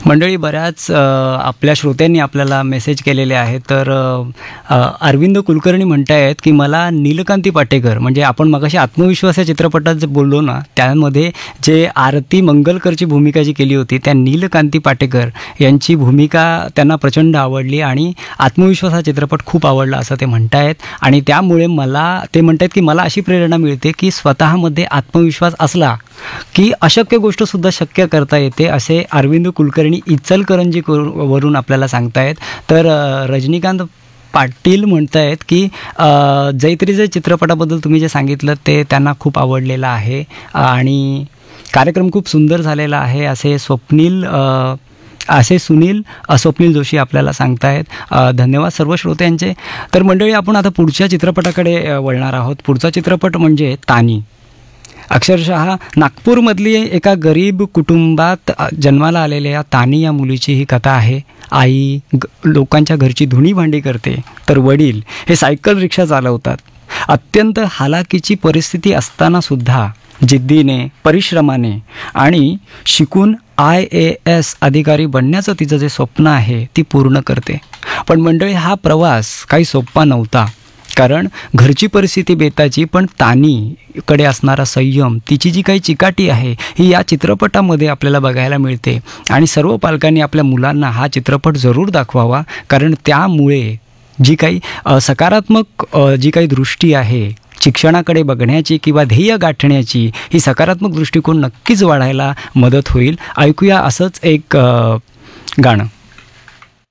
मंडळी बऱ्याच आपल्या श्रोत्यांनी आपल्याला मेसेज केलेले आहेत. तर अरविंद कुलकर्णी म्हणतायत की मला नीलकांती पाटेकर, म्हणजे आपण मगाशी आत्मविश्वास या चित्रपटात जे बोललो ना, त्यामध्ये जे आरती मंगलकरची भूमिका जी केली होती, त्या नीलकांती पाटेकर यांची भूमिका त्यांना प्रचंड आवडली आणि आत्मविश्वास हा चित्रपट खूप आवडला असं ते म्हणतायत. आणि त्यामुळे ते म्हणतायत की मला अशी प्रेरणा मिळते की स्वतःमध्ये आत्मविश्वास असला की अशक्य गोष्टसुद्धा शक्य करता येते, असे अरविंद कुलकर्णी इचलकरंजी वरून आपल्याला सांगतायत. तर रजनीकांत पाटील म्हणतायत की जैत्रीचे चित्रपटाबद्दल तुम्ही जे सांगितलं ते त्यांना खूप आवडलेलं आहे आणि कार्यक्रम खूप सुंदर झालेला आहे, असे स्वप्नील जोशी आपल्याला सांगतायत. धन्यवाद सर्व श्रोत्यांचे. तर मंडळी, आपण आता पुढच्या चित्रपटाकडे वळणार आहोत. पुढचा चित्रपट म्हणजे तानी. अक्षरशः नागपूरमधली एका गरीब कुटुंबात जन्माला आलेल्या तानी या मुलीची ही कथा आहे. आई लोकांच्या घरची धुणी भांडी करते, तर वडील हे सायकल रिक्षा चालवतात. अत्यंत हालाकीची परिस्थिती असतानासुद्धा जिद्दीने, परिश्रमाने आणि शिकून IAS अधिकारी बनण्याचं तिचं जे स्वप्न आहे ती पूर्ण करते. पण मंडळी, हा प्रवास काही सोपा नव्हता, कारण घरची परिस्थिती बेताची, पण तानीकडे असणारा संयम, तिची जी काही चिकाटी आहे ही या चित्रपटामध्ये आपल्याला बघायला मिळते. आणि सर्व पालकांनी आपल्या मुलांना हा चित्रपट जरूर दाखवावा, कारण त्यामुळे जी काही सकारात्मक जी काही दृष्टी आहे शिक्षणाकडे बघण्याची किंवा ध्येय गाठण्याची, ही सकारात्मक दृष्टिकोन नक्कीच वाढायला मदत होईल. ऐकूया असंच एक गाणं.